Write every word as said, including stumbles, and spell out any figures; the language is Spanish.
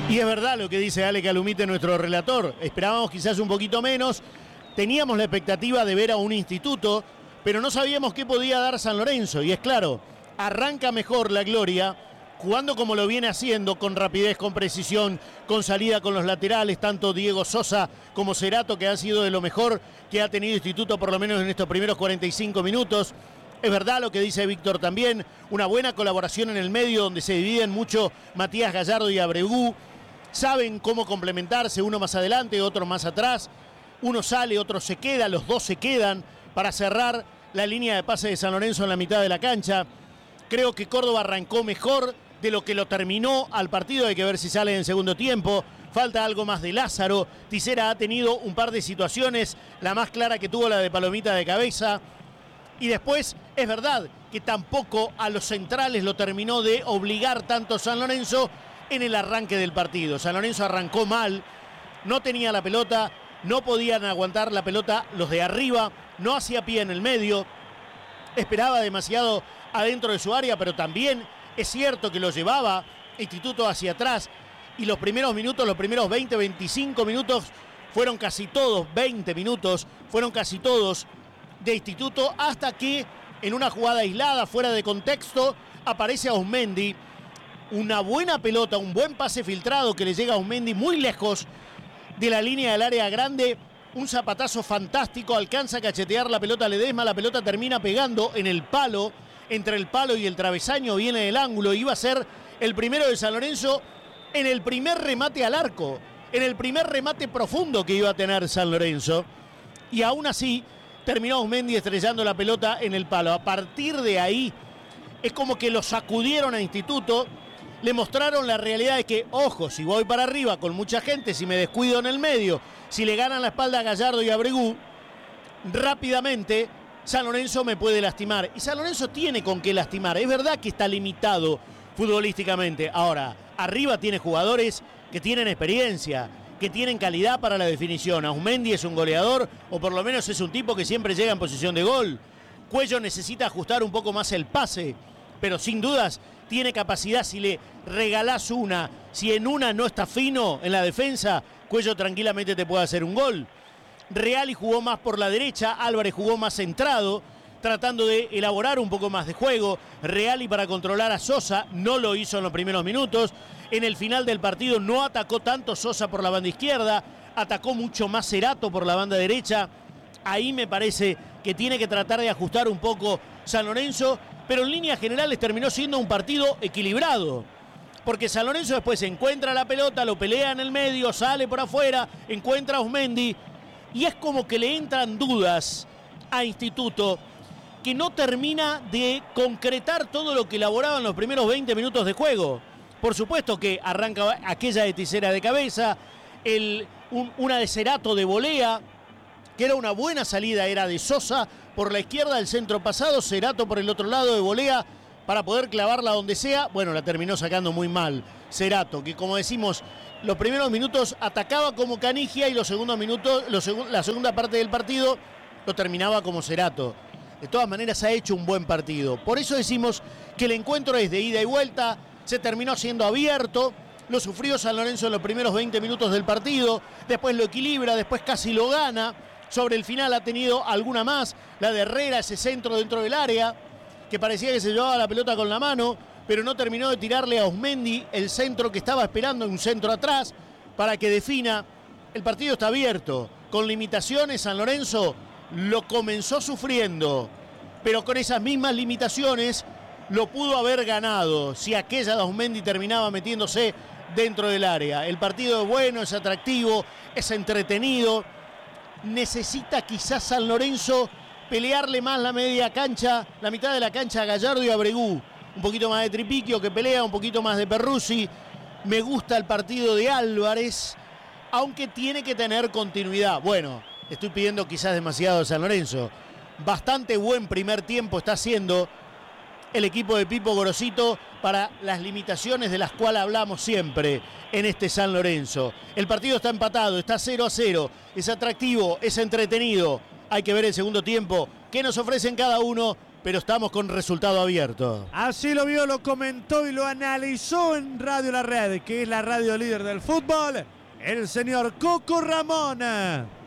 Y es verdad lo que dice Ale Calumite, nuestro relator. Esperábamos quizás un poquito menos. Teníamos la expectativa de ver a un Instituto, pero no sabíamos qué podía dar San Lorenzo. Y es claro, arranca mejor la Gloria, jugando como lo viene haciendo, con rapidez, con precisión, con salida con los laterales, tanto Diego Sosa como Cerato, que han sido de lo mejor que ha tenido Instituto, por lo menos en estos primeros cuarenta y cinco minutos. Es verdad lo que dice Víctor también, una buena colaboración en el medio, donde se dividen mucho Matías Gallardo y Abregu. Saben cómo complementarse, uno más adelante, otro más atrás. Uno sale, otro se queda, los dos se quedan para cerrar la línea de pase de San Lorenzo en la mitad de la cancha. Creo que Córdoba arrancó mejor de lo que lo terminó al partido. Hay que ver si sale en el segundo tiempo. Falta algo más de Lázaro. Tisera ha tenido un par de situaciones, la más clara que tuvo la de Palomita de cabeza. Y después es verdad que tampoco a los centrales lo terminó de obligar tanto San Lorenzo en el arranque del partido. San Lorenzo arrancó mal, no tenía la pelota, no podían aguantar la pelota los de arriba, no hacía pie en el medio, esperaba demasiado adentro de su área, pero también es cierto que lo llevaba Instituto hacia atrás, y los primeros minutos, los primeros veinte, veinticinco minutos, fueron casi todos, veinte minutos, fueron casi todos de Instituto, hasta que en una jugada aislada, fuera de contexto, aparece Auzmendi. Una buena pelota, un buen pase filtrado que le llega a Auzmendi muy lejos de la línea del área grande. Un zapatazo fantástico, alcanza a cachetear la pelota Ledesma, la pelota termina pegando en el palo, entre el palo y el travesaño, viene del ángulo. Iba a ser el primero de San Lorenzo en el primer remate al arco, en el primer remate profundo que iba a tener San Lorenzo. Y aún así terminó Auzmendi estrellando la pelota en el palo. A partir de ahí es como que lo sacudieron a Instituto. Le mostraron la realidad de que, ojo, si voy para arriba con mucha gente, si me descuido en el medio, si le ganan la espalda a Gallardo y a Abregu, rápidamente San Lorenzo me puede lastimar. Y San Lorenzo tiene con qué lastimar. Es verdad que está limitado futbolísticamente. Ahora, arriba tiene jugadores que tienen experiencia, que tienen calidad para la definición. Auzmendi es un goleador, o por lo menos es un tipo que siempre llega en posición de gol. Cuello necesita ajustar un poco más el pase, pero sin dudas tiene capacidad. Si le regalás una, si en una no está fino en la defensa, Cuello tranquilamente te puede hacer un gol. Reali jugó más por la derecha, Álvarez jugó más centrado, tratando de elaborar un poco más de juego. Reali para controlar a Sosa, no lo hizo en los primeros minutos. En el final del partido no atacó tanto Sosa por la banda izquierda, atacó mucho más Cerato por la banda derecha. Ahí me parece que tiene que tratar de ajustar un poco San Lorenzo, pero en líneas generales terminó siendo un partido equilibrado, porque San Lorenzo después encuentra la pelota, lo pelea en el medio, sale por afuera, encuentra a Auzmendi, y es como que le entran dudas a Instituto, que no termina de concretar todo lo que elaboraba en los primeros veinte minutos de juego. Por supuesto que arranca aquella de Tisera de cabeza, el, un, una de Cerato de volea, que era una buena salida, era de Sosa por la izquierda, el centro pasado, Cerato por el otro lado de volea para poder clavarla donde sea. Bueno, la terminó sacando muy mal Cerato, que como decimos, los primeros minutos atacaba como Canigia y los segundos minutos, los seg- la segunda parte del partido lo terminaba como Cerato. De todas maneras ha hecho un buen partido. Por eso decimos que el encuentro es de ida y vuelta, se terminó siendo abierto. Lo sufrió San Lorenzo en los primeros veinte minutos del partido, después lo equilibra, después casi lo gana. Sobre el final ha tenido alguna más, la de Herrera, ese centro dentro del área, que parecía que se llevaba la pelota con la mano, pero no terminó de tirarle a Auzmendi el centro que estaba esperando, un centro atrás, para que defina. El partido está abierto, con limitaciones. San Lorenzo lo comenzó sufriendo, pero con esas mismas limitaciones lo pudo haber ganado, si aquella de Auzmendi terminaba metiéndose dentro del área. El partido es bueno, es atractivo, es entretenido. Necesita quizás San Lorenzo pelearle más la media cancha, la mitad de la cancha a Gallardo y a Abregu. Un poquito más de Tripiquio que pelea, un poquito más de Perruzzi. Me gusta el partido de Álvarez, aunque tiene que tener continuidad. Bueno, estoy pidiendo quizás demasiado a San Lorenzo. Bastante buen primer tiempo está haciendo el equipo de Pipo Gorosito para las limitaciones de las cuales hablamos siempre en este San Lorenzo. El partido está empatado, está cero a cero, es atractivo, es entretenido. Hay que ver el segundo tiempo, qué nos ofrecen cada uno pero estamos con resultado abierto. Así lo vio, lo comentó y lo analizó en Radio La Red, que es la radio líder del fútbol, el señor Coco Ramón.